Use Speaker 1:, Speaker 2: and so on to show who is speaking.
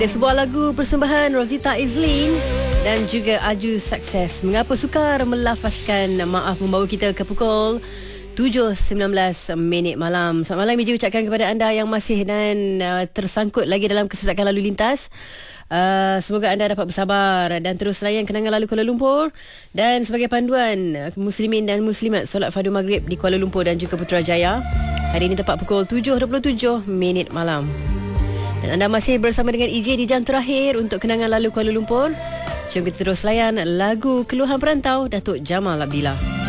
Speaker 1: Sebuah lagu persembahan Rosita Izlin dan juga Aju Sukses. Mengapa sukar melafazkan maaf membawa kita ke pukul 7.19 malam. Selamat malam Miji ucapkan kepada anda yang masih dan tersangkut lagi dalam kesesakan lalu lintas. Semoga anda dapat bersabar dan terus layan kenangan lalu Kuala Lumpur. Dan sebagai panduan muslimin dan muslimat solat fardu maghrib di Kuala Lumpur dan juga Putrajaya, hari ini tepat pukul 7.27 malam. Dan anda masih bersama dengan EJ di jam terakhir untuk kenangan lalu Kuala Lumpur. Jom kita terus layan lagu Keluhan Perantau Datuk Jamal Abdillah.